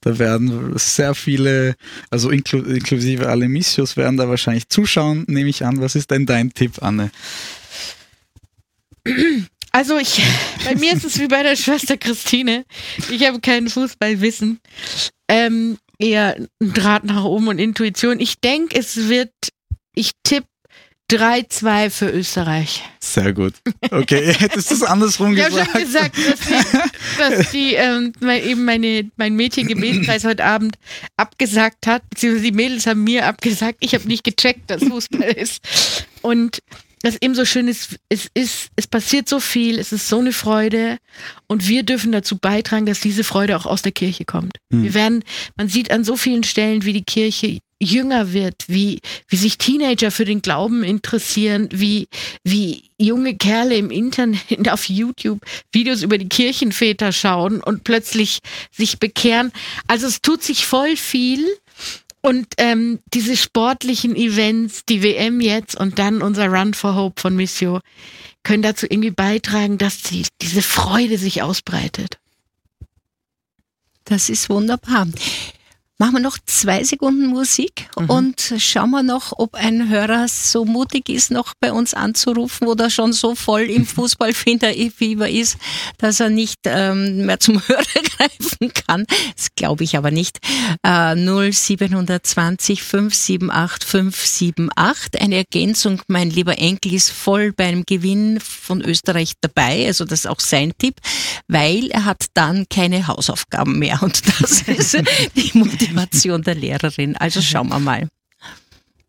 Da werden sehr viele, also inklusive alle Missios werden da wahrscheinlich zuschauen, nehme ich an. Was ist denn dein Tipp, Anne? Also bei mir ist es wie bei der Schwester Christine. Ich habe kein Fußballwissen. Eher ein Draht nach oben und Intuition. Ich denke, ich tippe 3-2 für Österreich. Sehr gut. Okay, hättest du es andersrum gesagt? Ich habe schon gesagt, dass mein Mädchengebetskreis heute Abend abgesagt hat, beziehungsweise die Mädels haben mir abgesagt. Ich habe nicht gecheckt, dass Fußball ist. Und das eben so schön ist, es passiert so viel, es ist so eine Freude und wir dürfen dazu beitragen, dass diese Freude auch aus der Kirche kommt. Man sieht an so vielen Stellen, wie die Kirche jünger wird, wie sich Teenager für den Glauben interessieren, wie junge Kerle im Internet auf YouTube Videos über die Kirchenväter schauen und plötzlich sich bekehren. Also es tut sich voll viel. Und diese sportlichen Events, die WM jetzt und dann unser Run for Hope von Missio, können dazu irgendwie beitragen, dass diese Freude sich ausbreitet. Das ist wunderbar. Machen wir noch 2 Sekunden Musik und schauen wir noch, ob ein Hörer so mutig ist, noch bei uns anzurufen oder schon so voll im Fußballfieber ist, dass er nicht mehr zum Hörer greifen kann. Das glaube ich aber nicht. 0720 578 578. Eine Ergänzung, mein lieber Enkel ist voll beim Gewinn von Österreich dabei, also das ist auch sein Tipp, weil er hat dann keine Hausaufgaben mehr und das ist die Motivation der Lehrerin. Also schauen wir mal.